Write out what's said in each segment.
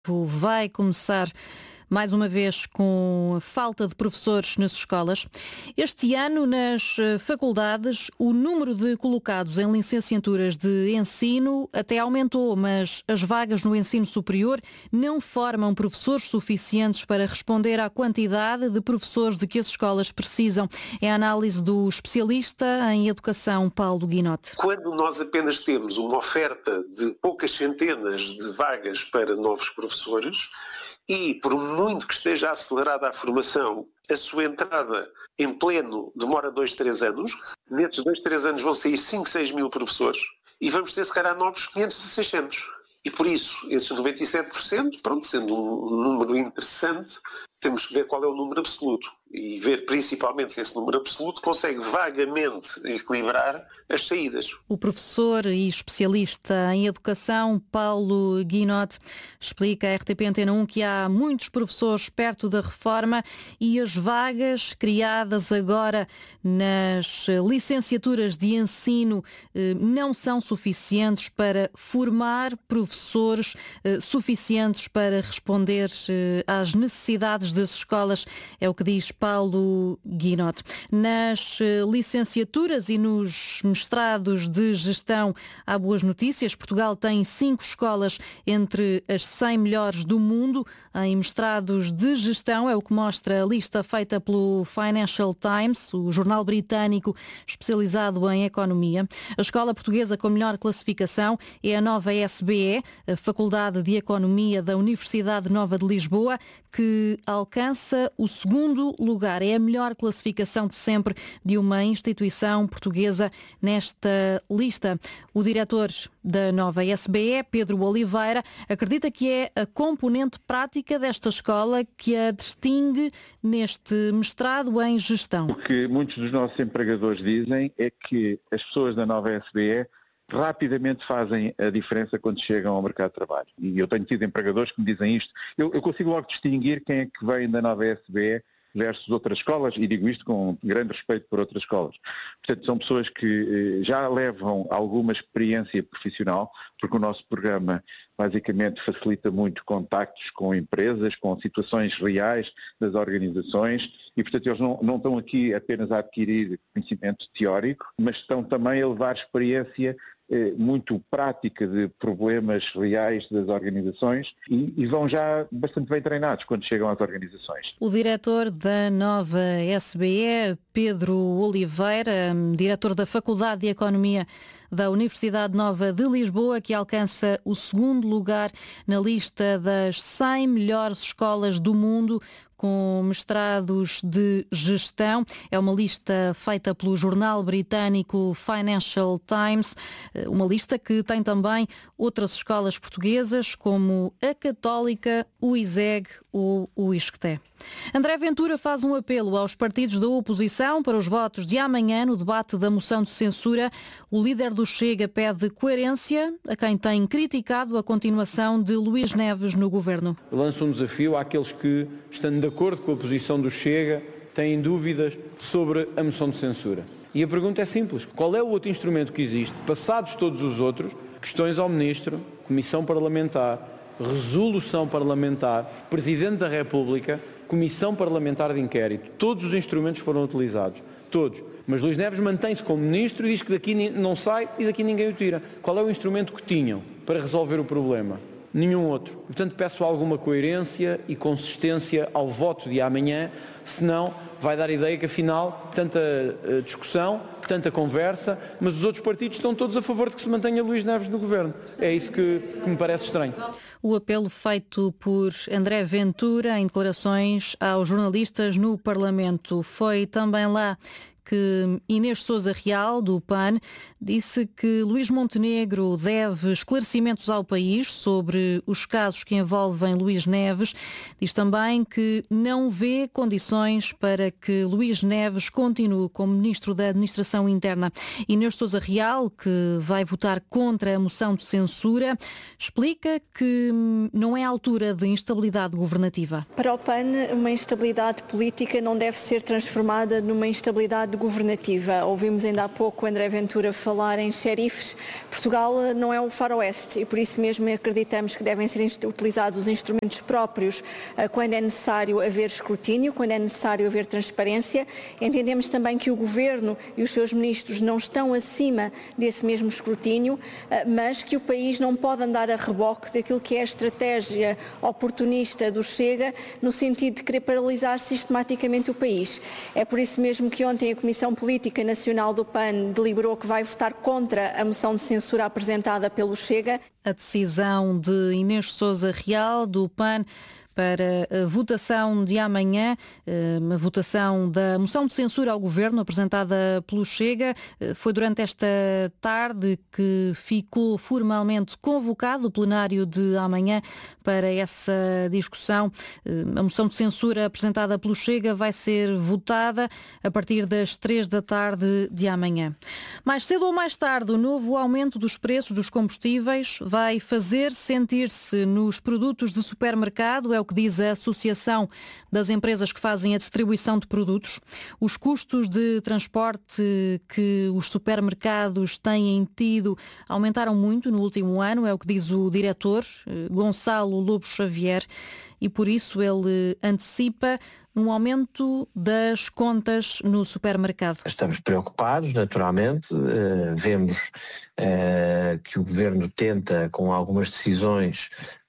Vai começar mais uma vez com a falta de professores nas escolas. Este ano, nas faculdades, o número de colocados em licenciaturas de ensino até aumentou, mas as vagas no ensino superior não formam professores suficientes para responder à quantidade de professores de que as escolas precisam. É a análise do especialista em educação, Paulo Guinote. Quando nós apenas temos uma oferta de poucas centenas de vagas para novos professores, e por muito que esteja acelerada a formação, a sua entrada em pleno demora 2-3 anos. Nesses 2-3 anos vão sair 5-6 mil professores e vamos ter, se calhar, novos 500-600. E por isso, esses 97%, pronto, sendo um número interessante, temos que ver qual é o número absoluto e ver principalmente se esse número absoluto consegue vagamente equilibrar as saídas. O professor e especialista em educação, Paulo Guinote, explica à RTP Antena 1 que há muitos professores perto da reforma e as vagas criadas agora nas licenciaturas de ensino não são suficientes para formar professores suficientes para responder às necessidades das escolas, é o que diz Paulo Guinote. Nas licenciaturas e nos mestrados de gestão há boas notícias. Portugal tem 5 escolas entre as 100 melhores do mundo em mestrados de gestão, é o que mostra a lista feita pelo Financial Times, o jornal britânico especializado em economia. A escola portuguesa com melhor classificação é a Nova SBE, a Faculdade de Economia da Universidade Nova de Lisboa, que alcança o 2º lugar. É a melhor classificação de sempre de uma instituição portuguesa nesta lista. O diretor da Nova SBE, Pedro Oliveira, acredita que é a componente prática desta escola que a distingue neste mestrado em gestão. O que muitos dos nossos empregadores dizem é que as pessoas da Nova SBE rapidamente fazem a diferença quando chegam ao mercado de trabalho. E eu tenho tido empregadores que me dizem isto. Eu consigo logo distinguir quem é que vem da Nova SBE versus outras escolas, e digo isto com grande respeito por outras escolas. Portanto, são pessoas que já levam alguma experiência profissional, porque o nosso programa basicamente facilita muito contactos com empresas, com situações reais das organizações, e portanto eles não estão aqui apenas a adquirir conhecimento teórico, mas estão também a levar experiência muito prática de problemas reais das organizações e vão já bastante bem treinados quando chegam às organizações. O diretor da Nova SBE, Pedro Oliveira, diretor da Faculdade de Economia da Universidade Nova de Lisboa, que alcança o 2º lugar na lista das 100 melhores escolas do mundo com mestrados de gestão. É uma lista feita pelo jornal britânico Financial Times, uma lista que tem também outras escolas portuguesas, como a Católica, o ISEG ou o ISCTE. André Ventura faz um apelo aos partidos da oposição para os votos de amanhã no debate da moção de censura. O líder do Chega pede coerência a quem tem criticado a continuação de Luís Neves no governo. Lanço um desafio àqueles que, estando de acordo com a posição do Chega, têm dúvidas sobre a moção de censura. E a pergunta é simples: qual é o outro instrumento que existe, passados todos os outros, questões ao Ministro, Comissão Parlamentar, Resolução Parlamentar, Presidente da República, Comissão Parlamentar de Inquérito? Todos os instrumentos foram utilizados, todos. Mas Luís Neves mantém-se como Ministro e diz que daqui não sai e daqui ninguém o tira. Qual é o instrumento que tinham para resolver o problema? Nenhum outro. Portanto, peço alguma coerência e consistência ao voto de amanhã, senão vai dar a ideia que, afinal, tanta discussão, tanta conversa, mas os outros partidos estão todos a favor de que se mantenha Luís Neves no governo. É isso que me parece estranho. O apelo feito por André Ventura em declarações aos jornalistas no Parlamento. Foi também lá que Inês Sousa Real, do PAN, disse que Luís Montenegro deve esclarecimentos ao país sobre os casos que envolvem Luís Neves. Diz também que não vê condições para que Luís Neves continue como Ministro da Administração Interna. Inês Sousa Real, que vai votar contra a moção de censura, explica que não é a altura de instabilidade governativa. Para o PAN, uma instabilidade política não deve ser transformada numa instabilidade governativa. Ouvimos ainda há pouco André Ventura falar em xerifes. Portugal não é o faroeste e por isso mesmo acreditamos que devem ser utilizados os instrumentos próprios quando é necessário haver escrutínio, quando é necessário haver transparência. Entendemos também que o Governo e os seus ministros não estão acima desse mesmo escrutínio, mas que o país não pode andar a reboque daquilo que é a estratégia oportunista do Chega, no sentido de querer paralisar sistematicamente o país. É por isso mesmo que ontem a Comissão Política Nacional do PAN deliberou que vai votar contra a moção de censura apresentada pelo Chega. A decisão de Inês Sousa Real, do PAN, para a votação de amanhã, a votação da moção de censura ao Governo apresentada pelo Chega. Foi durante esta tarde que ficou formalmente convocado o plenário de amanhã para essa discussão. A moção de censura apresentada pelo Chega vai ser votada a partir das 3 da tarde de amanhã. Mais cedo ou mais tarde, o novo aumento dos preços dos combustíveis vai fazer sentir-se nos produtos de supermercado, é o que diz a Associação das Empresas que fazem a distribuição de produtos. Os custos de transporte que os supermercados têm tido aumentaram muito no último ano, é o que diz o diretor, Gonçalo Lobo Xavier, e por isso ele antecipa um aumento das contas no supermercado. Estamos preocupados, naturalmente. Vemos que o Governo tenta, com algumas decisões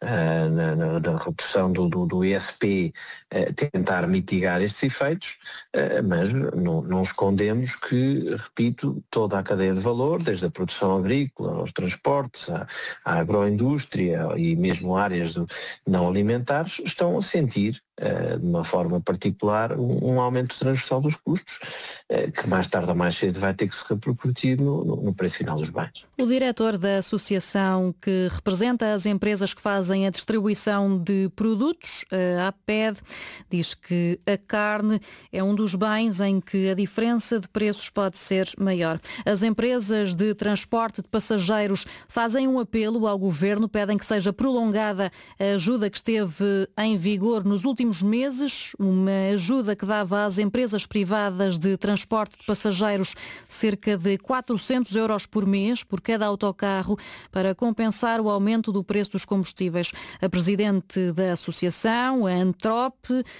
da redução do ISP, tentar mitigar estes efeitos, mas não escondemos que, repito, toda a cadeia de valor, desde a produção agrícola, aos transportes, à agroindústria e mesmo áreas não alimentares, estão a sentir de uma forma particular um aumento transversal dos custos, que mais tarde ou mais cedo vai ter que se repercutir no preço final dos bens. O diretor da associação que representa as empresas que fazem a distribuição de produtos, a APED, diz que a carne é um dos bens em que a diferença de preços pode ser maior. As empresas de transporte de passageiros fazem um apelo ao Governo, pedem que seja prolongada a ajuda que esteve em vigor nos últimos meses, uma ajuda que dava às empresas privadas de transporte de passageiros cerca de 400 euros por mês por cada autocarro para compensar o aumento do preço dos combustíveis. A presidente da associação, a Antrop,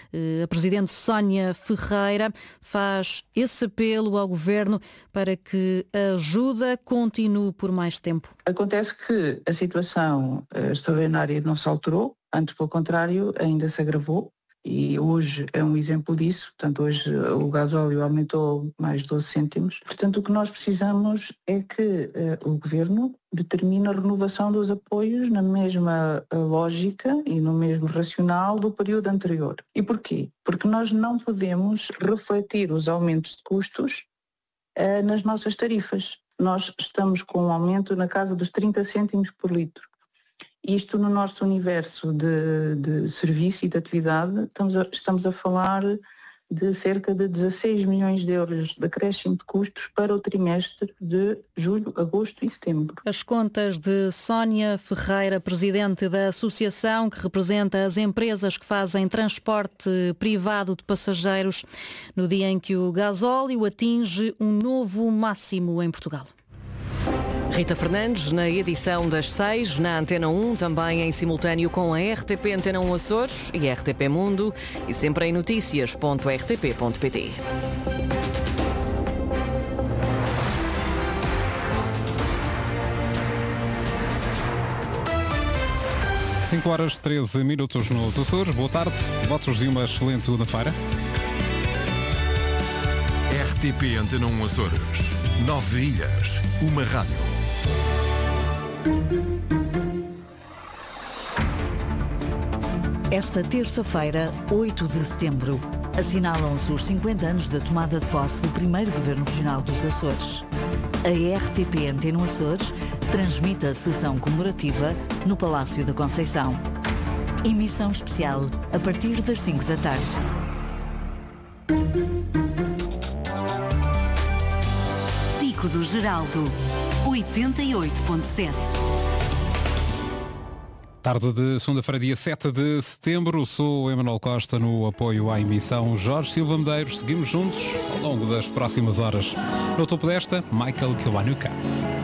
a presidente Sónia Ferreira, faz esse apelo ao Governo para que a ajuda continue por mais tempo. Acontece que a situação extraordinária não se alterou, antes pelo contrário, ainda se agravou. E hoje é um exemplo disso, portanto hoje o gasóleo aumentou mais 12 cêntimos. Portanto o que nós precisamos é que o Governo determine a renovação dos apoios na mesma lógica e no mesmo racional do período anterior. E porquê? Porque nós não podemos refletir os aumentos de custos nas nossas tarifas. Nós estamos com um aumento na casa dos 30 cêntimos por litro. Isto no nosso universo de serviço e de atividade, estamos a falar de cerca de 16 milhões de euros de acréscimo de custos para o trimestre de julho, agosto e setembro. As contas de Sónia Ferreira, presidente da associação que representa as empresas que fazem transporte privado de passageiros, no dia em que o gasóleo atinge um novo máximo em Portugal. Rita Fernandes, na edição das 6, na Antena 1, também em simultâneo com a RTP Antena 1 Açores e a RTP Mundo e sempre em notícias.rtp.pt. Cinco horas 13 minutos nos Açores. Boa tarde. Votos de uma excelente segunda-feira. RTP Antena 1 Açores. 9 ilhas. Uma rádio. Esta terça-feira, 8 de setembro, assinalam-se os 50 anos da tomada de posse do primeiro Governo Regional dos Açores. A RTP Antena Açores transmite a sessão comemorativa no Palácio da Conceição. Emissão especial a partir das 5 da tarde. Pico do Geraldo, 88.7. Tarde de segunda-feira, dia 7 de setembro, sou Emanuel Costa no apoio à emissão Jorge Silva Medeiros. Seguimos juntos ao longo das próximas horas. No topo desta, Michael Kiwanuka.